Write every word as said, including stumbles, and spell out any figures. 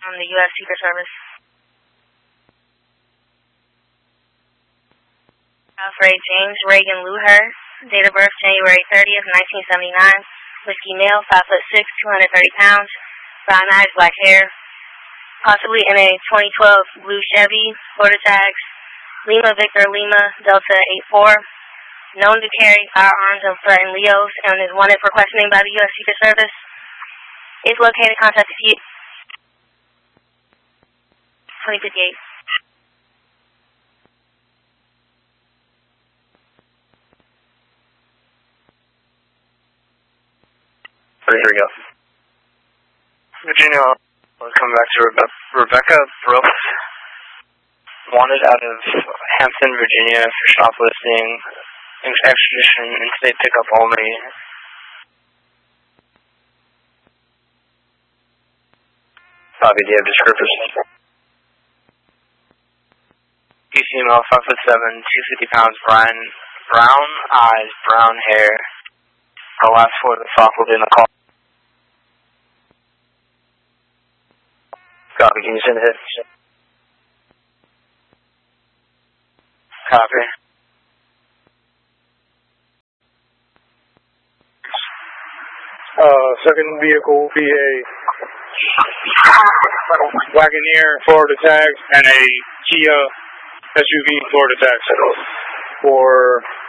from the U S Secret Service. Alfred James Reagan Luher, date of birth January thirtieth, nineteen seventy-nine, whiskey male, five foot six, two hundred thirty pounds, brown eyes, black hair, possibly in a twenty twelve blue Chevy, Florida tags, Lima Victor Lima Delta eight four, known to carry firearms and threaten Leos, and is wanted for questioning by the U S Secret Service. Is located, contact if you twenty fifty-eight. Here we go. Virginia, let's come back to Rebe Rebecca Brooks, wanted out of Hampton, Virginia for shoplifting, extradition, interstate pickup only. Bobby, do you have descriptors? Female, five foot seven, two fifty pounds, Brian, brown eyes, brown hair. The last four of the sock will be in the call. Copy, can you send it? Copy. Uh, second vehicle will be a Wagoneer, Florida tags, and a Kia S U V, Florida tags for